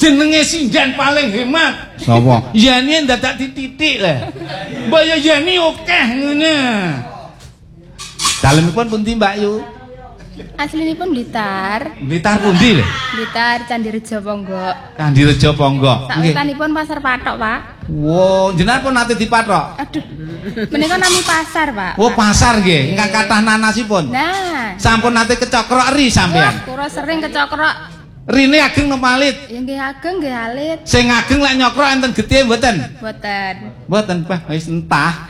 jenenge sindan paling hemat. Sapa? Yani dadak titik lah. Mbak ya yani akeh ngene. Dalemipun pundi Mbak Yu? Aslinipun Blitar. Blitar pundi lho? Blitar Candirejo Ponggok. Candirejo Ponggok. Sawetanipun pasar patok, Pak. Wow, jenengan pun nate dipatok. Aduh. Menika nami pasar, Pak. Oh, pasar nggih. Ingkang kathah nanasipun. Nah. Sampun nate kecokrok ri sampean. Kula sering kecokrok. Rine ageng nopalit. Ya nggih ageng nggih alit. Sing ageng lek nyokrok enten getih mboten? Mboten. Mboten, Pak. Wis entah.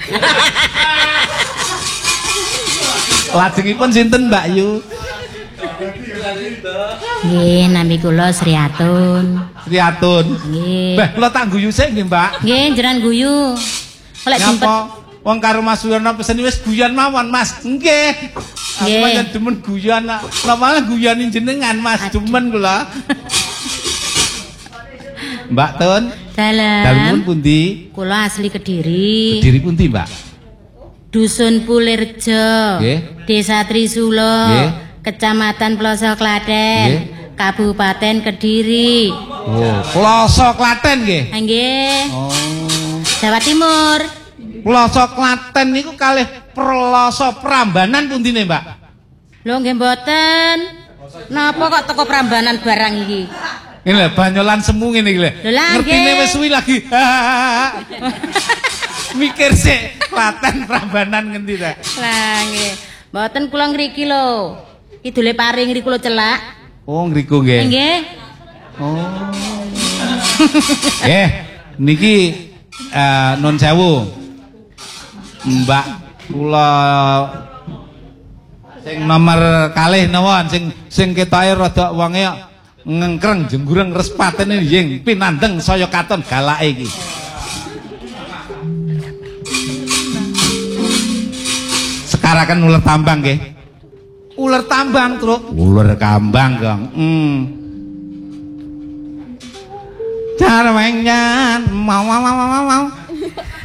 Lajengipun sinten, Mbak Yu? Nggih, nami kula Sri Atun. Sri Atun. Nggih. Mbah, kula tak guyu sik nggih, Mbak. Nggih, njenengan guyu. Oleh jempet. Wong karo Mas Suyono pesen wis guyon mawon, Mas. Nggih. Aku Nggih. pancen demen guyon. Napa guyoni jenengan, Mas? Demen kula. Mbak Tun. Dalem pundi? Kula asli Kediri. Kediri pundi, Mbak? Dusun Pulirjo. Nggih. Desa Trisulo. Nggih. Kecamatan Ploso Klaten. Nggih. Kabupaten Kediri. Oh, Ploso Klaten nggih. Nggih. Oh. Jawa Timur. Ploso Klaten niku kalih Ploso Prambanan pundine, Mbak? Lho nggih mboten. Napa kok teko Prambanan barang iki? Ini lho banyolan semu ngene iki lho. Lho lah, Ngertine nggih. wis suwi lagi. Mikir sik, Klaten Prambanan ngendi ta? Lah nggih. Mboten kula ngriki lho. Kidule paring ngriki kula celak. Oh, ngriku nggih. Nggih. Oh. Niki nun sewu. Mbak kula sing nomor kalih napa sing ketoke rada wonge ngengkreng jenggureng respatene ying pinandeng saya katon galake iki. Sekaraken uler tambang nggih. Uler tambang, Truk. Uler kambang, Kang. Cara menyan mau